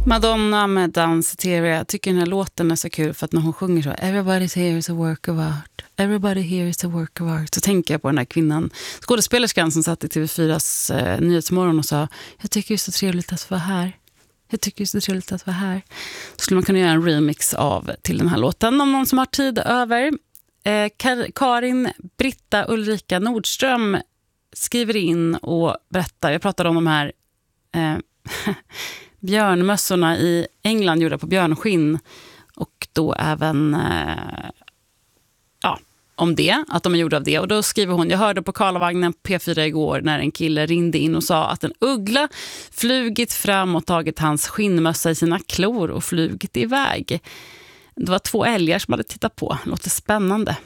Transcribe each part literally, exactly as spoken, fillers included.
Madonna med Danceteria. Jag tycker den här låten är så kul för att när hon sjunger så Everybody's here is a work of art. Everybody here is a work of art. Så tänker jag på den här kvinnan, skådespelerskan som satt i T V fyras eh, Nyhetsmorgon och sa jag tycker det är så trevligt att vara här. Jag tycker det är så trevligt att vara här. Så skulle man kunna göra en remix av till den här låten om någon som har tid över. Eh, Kar- Karin Britta Ulrika Nordström skriver in och berättar. Jag pratade om de här eh, björnmössorna i England gjorda på björnskinn och då även eh, ja, om det, att de är gjorda av det. Och då skriver hon, jag hörde på Karlavagnen på P fyra igår när en kille ringde in och sa att en uggla flugit fram och tagit hans skinnmössa i sina klor och flugit iväg. Det var två älgar som hade tittat på. Låter spännande.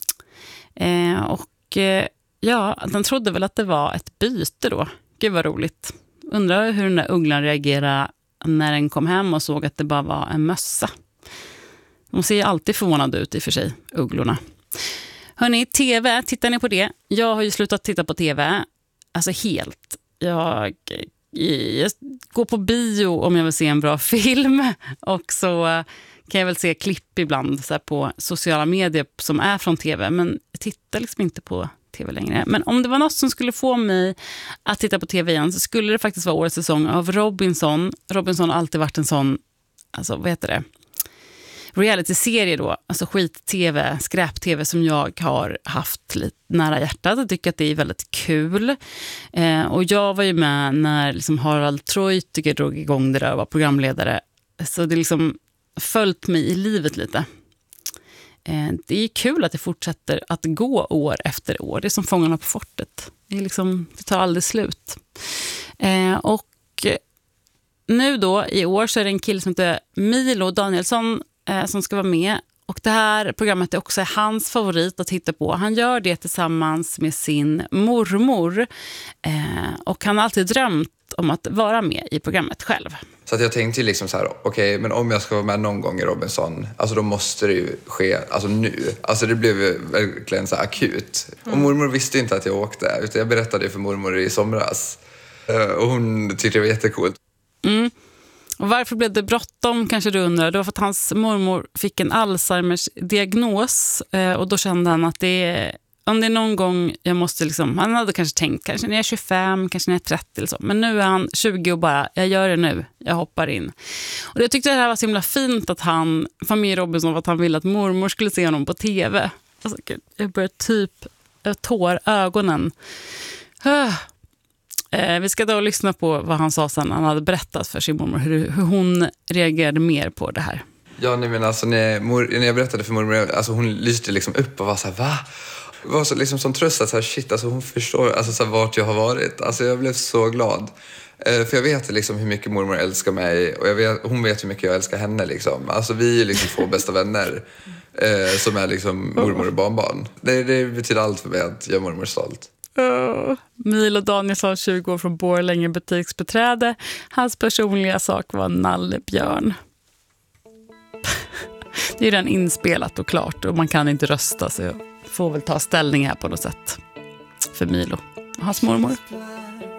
Eh, och eh, ja, den trodde väl att det var ett byte då. Gud vad roligt. Undrar hur den där ugglan reagerade när den kom hem och såg att det bara var en mössa. De ser ju alltid förvånade ut i och för sig, ugglorna. Hörrni, tv, tittar ni på det? Jag har ju slutat titta på tv. Alltså helt. Jag, jag går på bio om jag vill se en bra film. Och så kan jag väl se klipp ibland så här på sociala medier som är från tv. Men jag tittar liksom inte på tv längre. Men om det var något som skulle få mig att titta på tv igen så skulle det faktiskt vara årets säsong av Robinson. Robinson har alltid varit en sån, alltså vad heter det? Reality-serie då, alltså skit-tv, skräp-tv som jag har haft lite nära hjärtat och tycker att det är väldigt kul. Eh, och jag var ju med när liksom Harald Treutiger drog igång det där och var programledare. Så det liksom följt mig i livet lite. Eh, det är kul att det fortsätter att gå år efter år. Det är som Fångarna på fortet. Det, är liksom, det tar aldrig slut. Eh, och nu då, i år så är det en kille som heter Milo Danielsson eh, som ska vara med. Och det här programmet är också hans favorit att titta på. Han gör det tillsammans med sin mormor. Eh, och han har alltid drömt om att vara med i programmet själv. Så att jag tänkte liksom så här, okej, okay, men om jag ska vara med någon gång i Robinson, alltså då måste det ju ske, alltså nu. Alltså det blev verkligen så här akut. Mm. Och mormor visste inte att jag åkte, utan jag berättade för mormor i somras. Och hon tyckte det var jättekult. Mm. Och varför blev det bråttom kanske du undrar? Det var för att hans mormor fick en Alzheimers diagnos och då kände han att det är, om det är någon gång jag måste liksom, han hade kanske tänkt kanske när jag är tjugofem, kanske när jag är trettio eller så, men nu är han tjugo och bara, jag gör det nu, jag hoppar in. Och jag tyckte det här var så himla fint att han, familj Robinson, att han ville att mormor skulle se honom på tv. Alltså, jag började typ tår ögonen. Eh, vi ska då lyssna på vad han sa sen han hade berättat för sin mormor, hur, hur hon reagerade mer på det här. Ja, nej, men alltså när, mor, när jag berättade för mormor, alltså hon lyste liksom upp och var så här, va? Var så liksom som tröst att så här, shit, alltså hon förstår alltså så här, vart jag har varit. Alltså jag blev så glad. Eh, för jag vet liksom hur mycket mormor älskar mig och jag vet, hon vet hur mycket jag älskar henne liksom. Alltså vi är liksom två bästa vänner eh, som är liksom mormor och barnbarn. Det, det betyder allt för mig att jag är mormor stolt. Uh, Milo Danielsson, tjugo år, från Borlänge, butiksbeträde. Hans personliga sak var nallebjörn. Det är redan inspelat och klart och man kan inte rösta, så jag får väl ta ställning här på något sätt för Milo och hans mormor.